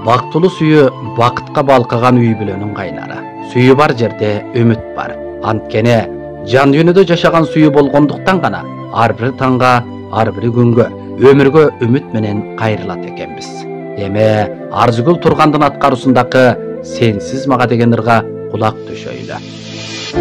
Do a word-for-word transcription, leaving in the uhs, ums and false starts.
Бактылуу сүйү бакытка балкыган үй бүлөнүн кайнары. Сүйү бар жерде үмүт бар. Анткени жан дүйнөдө жашаган сүйү болгондуктан гана ар бир таңга, ар бир күнгө, өмүргө үмүт менен кайрылат экенбиз. Эми Арзыгүл Тургандын аткаруусундагы Сенсиз мага деген ырга кулак төшөйлү.